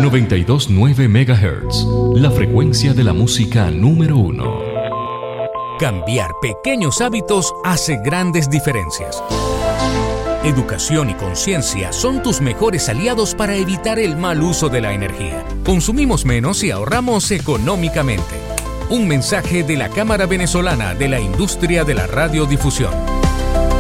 92.9 MHz, la frecuencia de la música número 1. Cambiar pequeños hábitos hace grandes diferencias. Educación y conciencia son tus mejores aliados para evitar el mal uso de la energía. Consumimos menos y ahorramos económicamente. Un mensaje de la Cámara Venezolana de la Industria de la Radiodifusión.